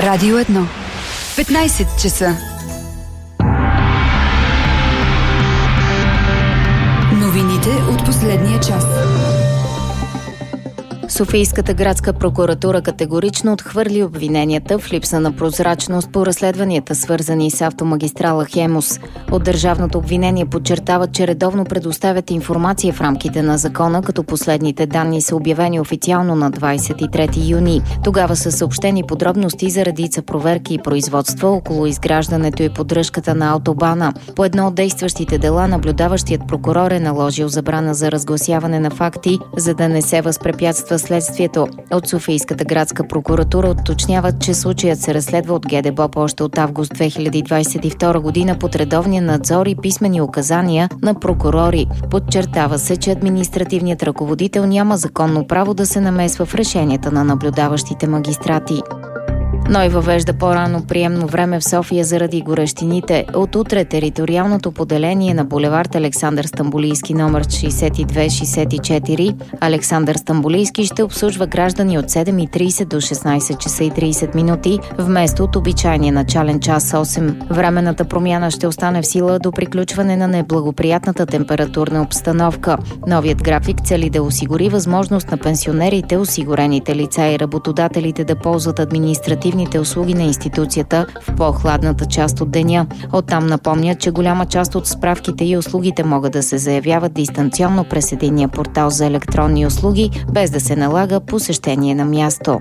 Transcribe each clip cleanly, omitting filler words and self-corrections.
Радио 1. 15 часа. Новините от последния час. Софийската градска прокуратура категорично отхвърли обвиненията в липса на прозрачност по разследванията, свързани с автомагистрала Хемус. От държавното обвинение подчертават, че редовно предоставят информация в рамките на закона, като последните данни са обявени официално на 23 юни. Тогава са съобщени подробности за редица проверки и производства около изграждането и поддръжката на автобана. По едно от действащите дела наблюдаващият прокурор е наложил забрана за разгласяване на факти, за да не се възпрепятства следствието. От Софийската градска прокуратура уточняват, че случаят се разследва от ГДБОП още от август 2022 година под редовния надзор и писмени указания на прокурори. Подчертава се, че административният ръководител няма законно право да се намесва в решенията на наблюдаващите магистрати. НОИ въвежда по-рано приемно време в София заради горещините. От утре териториалното поделение на булевард Александър Стамболийски номер 62-64 Александър Стамболийски ще обслужва граждани от 7:30 до 16 часа и 30 минути, вместо от обичайния начален час 8. Временната промяна ще остане в сила до приключване на неблагоприятната температурна обстановка. Новият график цели да осигури възможност на пенсионерите, осигурените лица и работодателите да ползват административните услуги на институцията в по-хладната част от деня. Оттам напомнят, че голяма част от справките и услугите могат да се заявяват дистанционно през единния портал за електронни услуги, без да се налага посещение на място.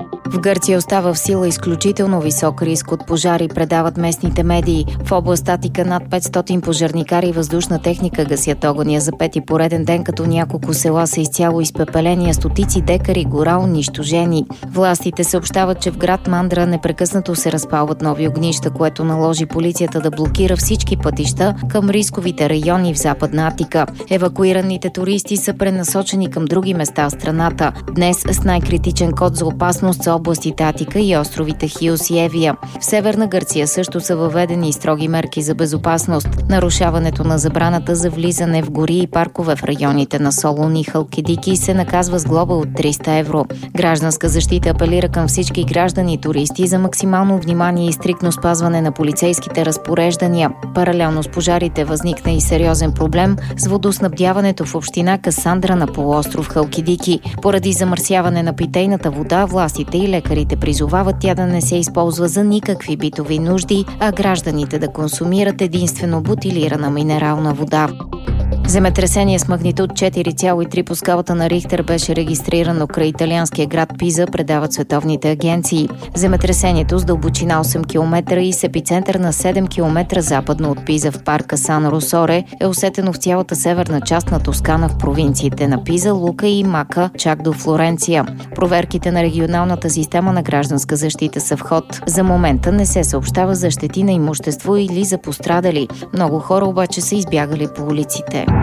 В Гърция остава в сила изключително висок риск от пожари, предават местните медии. В област Атика над 500 пожарникари и въздушна техника гасят огъня за пети пореден ден, като няколко села са изцяло изпепелени, а стотици декари гора унищожени. Властите съобщават, че в град Мандра непрекъснато се разпалват нови огнища, което наложи полицията да блокира всички пътища към рисковите райони в Западна Атика. Евакуираните туристи са пренасочени към други места в страната. Днес с най-критичен код за опасност са областите Атика и островите Хиос и Евия. В Северна Гърция също са въведени строги мерки за безопасност. Нарушаването на забраната за влизане в гори и паркове в районите на Солун и Халкидики се наказва с глоба от 300 евро. Гражданска защита апелира към всички граждани и туристи за максимално внимание и стриктно спазване на полицейските разпореждания. Паралелно с пожарите възникна и сериозен проблем с водоснабдяването в община Касандра на полуостров Халкидики. Поради замърсяване на питейната вода, властите и лекарите призовават тя да не се използва за никакви битови нужди, а гражданите да консумират единствено бутилирана минерална вода. Земетресение с магнитуд 4,3 по скалата на Рихтер беше регистрирано край италианския град Пиза, предават световните агенции. Земетресението с дълбочина 8 км и с епицентър на 7 км западно от Пиза в парка Сан Росоре е усетено в цялата северна част на Тоскана в провинциите на Пиза, Лука и Мака, чак до Флоренция. Проверките на регионалната система на гражданска защита са в ход. За момента не се съобщава за щети на имущество или за пострадали. Много хора обаче са избягали по улиците.